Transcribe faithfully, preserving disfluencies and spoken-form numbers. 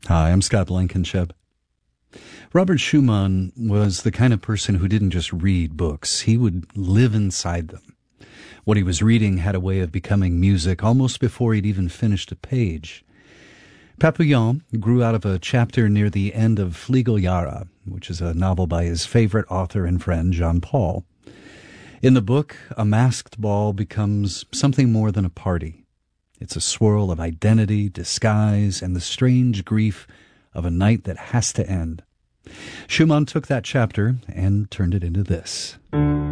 Hi, I'm Scott Blankenship. Robert Schumann was the kind of person who didn't just read books. He would live inside them. What he was reading had a way of becoming music almost before he'd even finished a page. Papillon grew out of a chapter near the end of Fligeljahre, which is a novel by his favorite author and friend, Jean Paul. In the book, a masked ball becomes something more than a party. It's a swirl of identity, disguise, and the strange grief of a night that has to end. Schumann took that chapter and turned it into this.